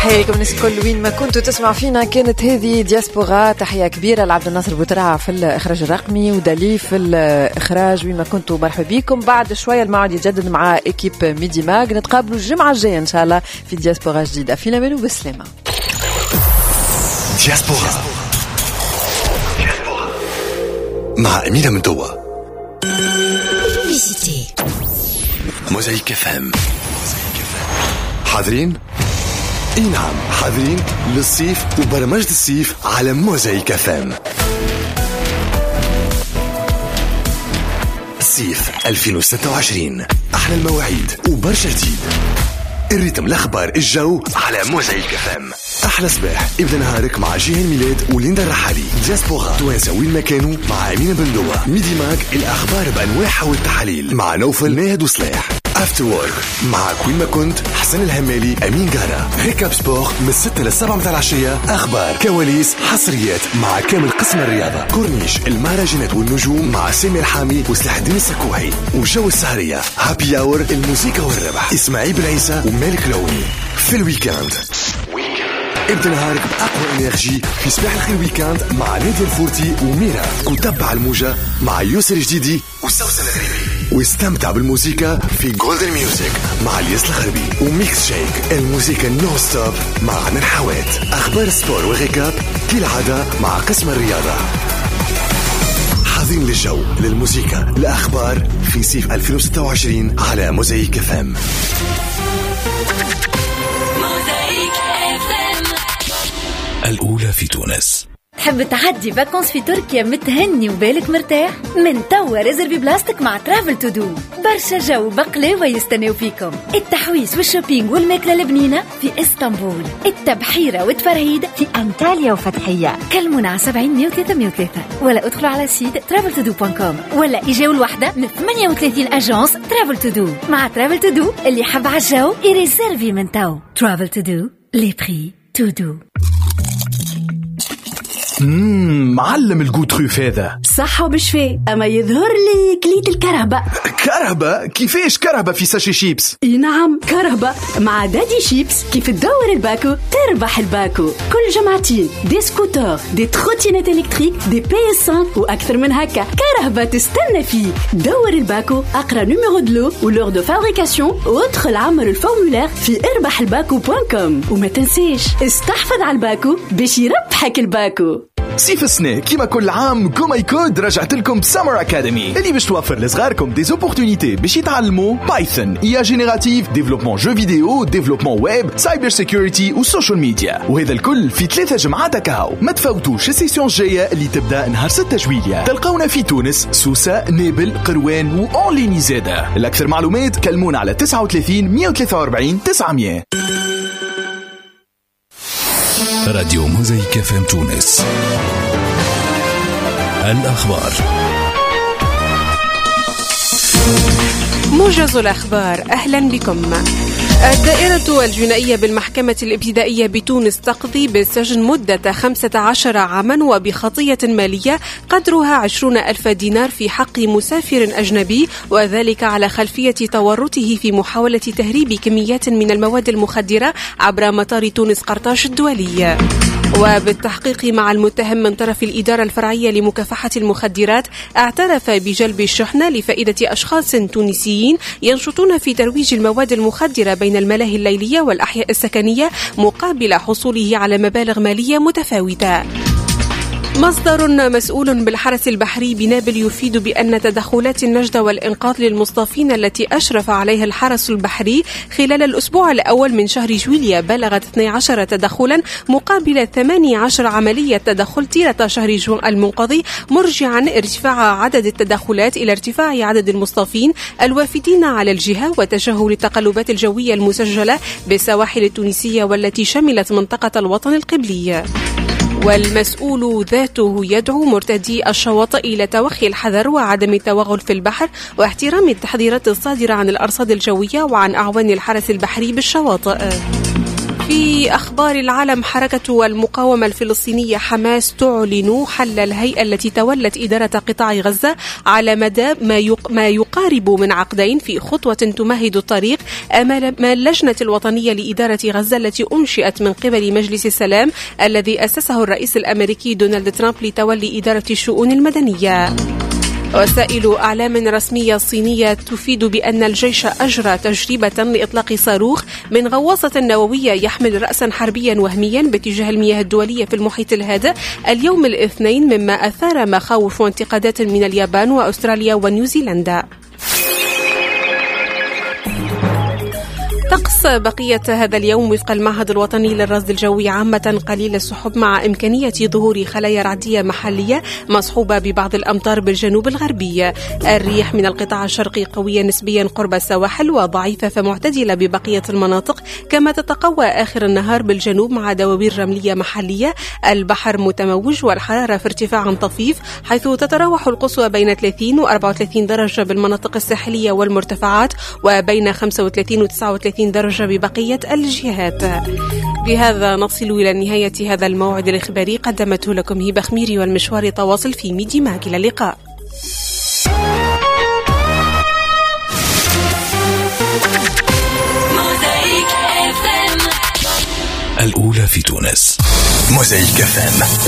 تحية لكم الناس الكل وين ما كنتوا تسمعوا فينا. كانت هذه دياسبورا. تحية كبيرة لعبد الناصر بوترعة في الإخراج الرقمي ودالي في الإخراج. وين ما كنتوا مرحبا بكم. بعد شوية الموعد يتجدد مع إكيب ميدي ماغ. نتقابلوا الجمعة الجاية إن شاء الله في دياسبورا جديدة. فينا منو بالسلامة. دياسبورا مع أمينة من توا. موزايك FM. حاضرين؟ اي نعم حاضرين للصيف وبرمجة الصيف على موزايك FM. الصيف 2026 أحلى المواعيد وبرشا جديد. الريتم الأخبار الجو على موزايك FM. أحلى صباح ابدأ نهارك مع جيهان ميلاد وليندا الرحالي. دياسبورا توانسة وين ما كانوا مع أمينة بندوة. ميدي ماك الأخبار بأنواعها والتحاليل مع نوفل ناهد وصلاح. افتر وورك معك وين ما كنت حسن الهمالي أمين قارة. ريكاب سبور من 6 ل 7 متاع العشية. أخبار كواليس حصريات مع كامل قسم الرياضة. كورنيش المهرجانات والنجوم مع سامي الحامي وسلاح الدين السكوحي. وجو السهرية هابي اور الموسيقى والربح إسماعيل بن عيسى ومالك لوني. في الويكاند ابدأ نهارك بأقوى انرجي في صباح الخير ويكاند مع نادية الفورتي وميرا. وتبع الموجة مع يوسر جديدي وسوسن الغريبي. واستمتع بالموسيقى في جولدن ميوزك مع الياس الخربي. وميكس شيك الموسيقى نو ستوب مع عدن حوات. أخبار السبور وغيكاب كالعادة مع قسم الرياضة. حاضرين للجو للموسيقى الأخبار في صيف 2026 على موزايك FM. الأولى في تونس. تحب تعدي فاكونس في تركيا متهني وبالك مرتاح؟ من توا ريزرفي بلاستيك مع ترافل تو دو. برشا جو بقلاوة يستناو فيكم. التحويس والشوبينج والماكلة البنينة في اسطنبول. التبحيرة والتفرهيد في أنطاليا وفتحية. كلمونا على 70 ولا ادخلوا على سيت traveltodo.com ولا إجاو الوحدة من 38 أجانس ترافل تو دو. مع ترافل تو دو اللي حب عالجو يريزرفي من تو. ترافل تو دو لي بري تو دو. معلم الجوتروف هذا صح وبشفاء. أما يظهر لي كليت الكرهبة. كرهبة؟ كيفاش كرهبة في ساشي شيبس؟ نعم كرهبة مع دادي شيبس. كيف تدور الباكو تربح الباكو. كل جمعتين دي سكوتر دي تروتينات إلكتريك دي PS5 وأكثر من هكا. كرهبة تستنى فيه. دور الباكو أقرأ نيميرو دلو ولور دو فابريكاسيون وادخل عمر الفورمولير في اربحالباكو.com. وما تنسيش استحفظ على الباكو باش يربحك الباكو. صيف السنة كيما كل عام كوما يكود رجعت لكم سمر أكاديمي اللي باش توفر لصغاركم دي زوبورتونيتي باش يتعلموا بايثون إيا جينيراتيف ديفلوبمون جو فيديو ديفلوبمون ويب سايبر سيكوريتي وسوشيال ميديا. وهذا الكل في 3 جمعات كاو. ما تفوتوش السيسيون الجاية اللي تبدأ نهار 6 جويلية. تلقونا في تونس سوسة نابل قروان وأونليني زادة. الأكثر معلومات كلمونا على 39 143 900. راديو موزايك FM تونس. الأخبار. موجز الأخبار. أهلا بكم. الدائرة الجنائية بالمحكمة الابتدائية بتونس تقضي بالسجن مدة 15 عاما وبخطية مالية قدرها 20,000 دينار في حق مسافر أجنبي، وذلك على خلفية تورطه في محاولة تهريب كميات من المواد المخدرة عبر مطار تونس قرطاج الدولي. وبالتحقيق مع المتهم من طرف الإدارة الفرعية لمكافحة المخدرات، اعترف بجلب الشحنة لفائدة أشخاص تونسيين ينشطون في ترويج المواد المخدرة بين الملاهي الليلية والأحياء السكنية مقابل حصوله على مبالغ مالية متفاوتة. مصدر مسؤول بالحرس البحري بنابل يفيد بأن تدخلات النجدة والإنقاذ للمصطفين التي أشرف عليها الحرس البحري خلال الأسبوع الأول من شهر جويلية بلغت 12 تدخلا مقابل 18 عملية تدخل طيلة شهر جوان المنقضي، مرجعا ارتفاع عدد التدخلات إلى ارتفاع عدد المصطفين الوافدين على الجهة وتجاهل التقلبات الجوية المسجلة بالسواحل التونسية والتي شملت منطقة الوطن القبلي. والمسؤول ذاته يدعو مرتدي الشواطئ إلى توخي الحذر وعدم التوغل في البحر واحترام التحذيرات الصادرة عن الأرصاد الجوية وعن أعوان الحرس البحري بالشواطئ. في أخبار العالم، حركة المقاومة الفلسطينية حماس تعلن حل الهيئة التي تولت إدارة قطاع غزة على مدى ما يقارب من عقدين في خطوة تمهد الطريق أمام اللجنة الوطنية لإدارة غزة التي أنشئت من قبل مجلس السلام الذي أسسه الرئيس الأمريكي دونالد ترامب لتولي إدارة الشؤون المدنية. وسائل أعلام رسمية صينية تفيد بأن الجيش أجرى تجربة لإطلاق صاروخ من غواصة نووية يحمل رأسا حربيا وهميا باتجاه المياه الدولية في المحيط الهادئ اليوم الاثنين، مما أثار مخاوف وانتقادات من اليابان وأستراليا ونيوزيلندا. طقس بقية هذا اليوم وفق المعهد الوطني للرصد الجوي عامة قليل السحب مع إمكانية ظهور خلايا رعدية محلية مصحوبة ببعض الأمطار بالجنوب الغربي. الريح من القطاع الشرقي قوية نسبيا قرب السواحل وضعيفة فمعتدلة ببقية المناطق، كما تتقوى آخر النهار بالجنوب مع دواوير رملية محلية. البحر متموج والحرارة في ارتفاع طفيف، حيث تتراوح القصوى بين 30 و 34 درجة بالمناطق الساحلية والمرتفعات، وبين 35 و 39 درجة ببقية الجهات. بهذا نصل إلى نهاية هذا الموعد الإخباري، قدمته لكم هبة خميري، والمشوار تواصل في ميدي ماك. إلى اللقاء. الأولى في تونس، موزايك FM.